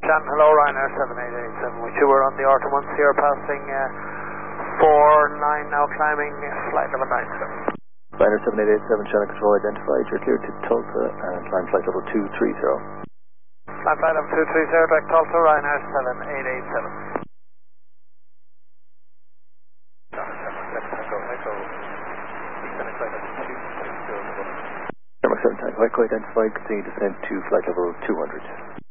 John, hello, Ryanair 7887. We were on the Orton here passing 49, now climbing flight level 9. Ryanair 7887, channel control identified. You're cleared to Tulsa and climb flight level 230. Climb flight level 230, direct Tulsa, Ryanair 7887. Denmark 7 Tango Echo identified, continue descent to flight level 200.